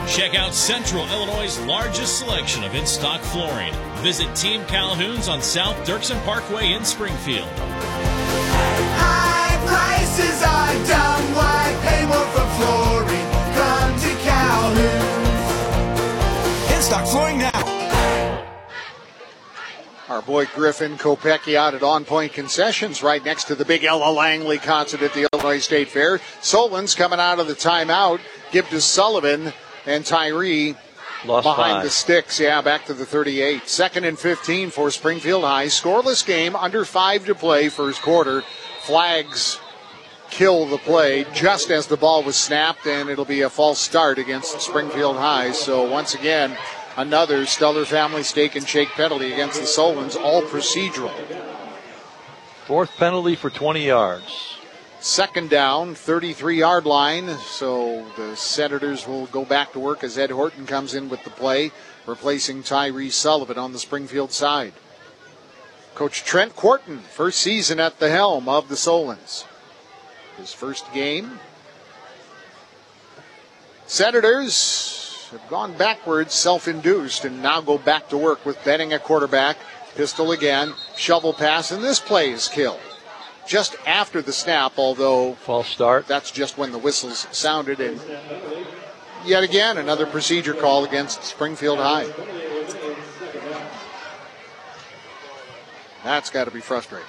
Check out Central Illinois' largest selection of in-stock flooring. Visit Team Calhoun's on South Dirksen Parkway in Springfield. High prices are dumb. Why pay more for flooring? Come to Calhoun's. In-stock flooring now. Our boy Griffin Kopecky out at On Point Concessions right next to the big Ella Langley concert at the Illinois State Fair. Solon's coming out of the timeout. Give to Sullivan and Tyree Lost behind 5. the sticks. Yeah, back to the 38. 2nd and 15 for Springfield High. Scoreless game, under 5 to play first quarter. Flags kill the play just as the ball was snapped, and it'll be a false start against Springfield High. So once again, another Stellar Family Steak and Shake penalty against the Solons, all procedural. 4th penalty for 20 yards. 2nd down, 33-yard line. So the Senators will go back to work as Ed Horton comes in with the play, replacing Tyree Sullivan on the Springfield side. Coach Trent Quarton, first season at the helm of the Solons. His first game. Senators have gone backwards, self-induced, and now go back to work with Benning at quarterback. Pistol again, shovel pass, and this play is killed just after the snap, although false start. That's just when the whistles sounded, and yet again another procedure call against Springfield High. That's got to be frustrating.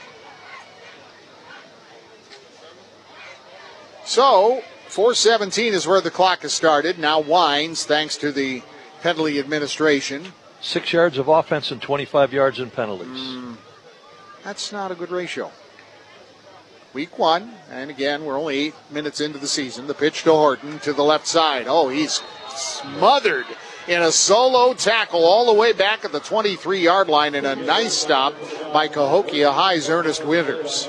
So 4:17 is where the clock has started. Now winds thanks to the penalty administration. 6 yards of offense and 25 yards in penalties. That's not a good ratio. Week 1, and again, we're only 8 minutes into the season. The pitch to Horton to the left side. Oh, he's smothered in a solo tackle all the way back at the 23-yard line, and a nice stop by Cahokia High's Ernest Winters.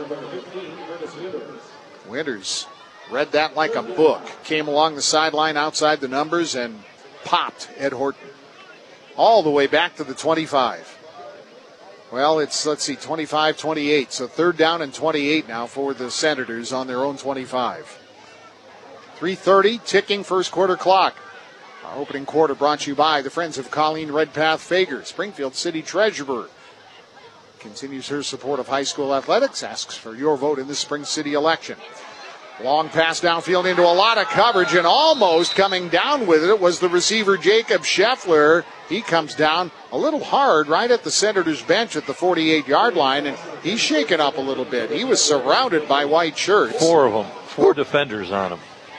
Winters read that like a book. Came along the sideline outside the numbers and popped Ed Horton all the way back to the 25. Well, it's, 25-28. So 3rd down and 28 now for the Senators on their own 25. 3:30, ticking first quarter clock. Our opening quarter brought to you by the Friends of Colleen Redpath Fager. Springfield City Treasurer continues her support of high school athletics, asks for your vote in the Spring City election. Long pass downfield into a lot of coverage, and almost coming down with it was the receiver Jacob Scheffler. He comes down a little hard right at the Senators bench at the 48-yard line, and he's shaken up a little bit. He was surrounded by white shirts. 4 of them, 4 defenders on him.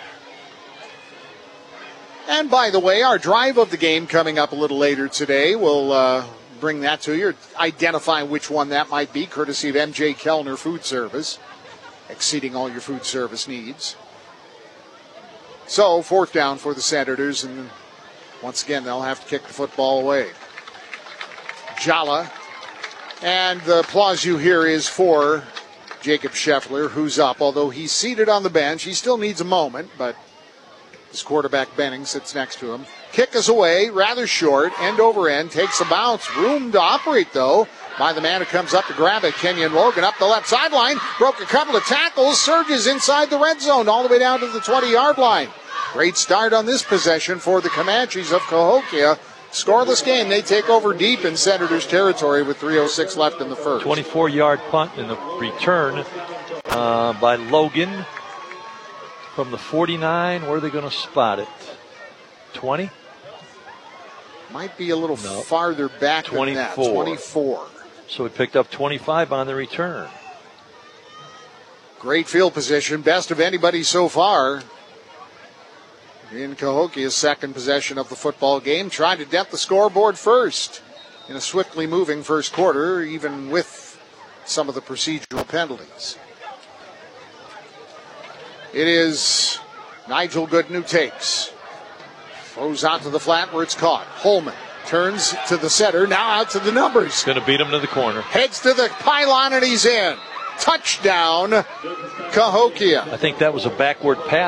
And by the way, our drive of the game coming up a little later today. We'll bring that to you. Identify which one that might be, courtesy of MJ Kellner Food Service, exceeding all your food service needs. So 4th down for the Senators, and once again, they'll have to kick the football away. Jala. And the applause you hear is for Jacob Scheffler, who's up. Although he's seated on the bench, he still needs a moment, but his quarterback Benning sits next to him. Kick is away, rather short, end over end, takes a bounce. Room to operate, though, by the man who comes up to grab it, Kenyon Logan, up the left sideline. Broke a couple of tackles, surges inside the red zone, all the way down to the 20-yard line. Great start on this possession for the Comanches of Cahokia. Scoreless game. They take over deep in Senators territory with 3:06 left in the first. 24-yard punt in the return by Logan from the 49. Where are they going to spot it? 20? Might be a little farther back 24. than that. 24. So he picked up 25 on the return. Great field position. Best of anybody so far. In Cahokia's second possession of the football game, trying to dent the scoreboard first in a swiftly moving first quarter, even with some of the procedural penalties. It is Nigel Gooden who takes. Throws out to the flat where it's caught. Holman turns to the center, now out to the numbers. Going to beat him to the corner. Heads to the pylon and he's in. Touchdown, Cahokia. I think that was a backward pass.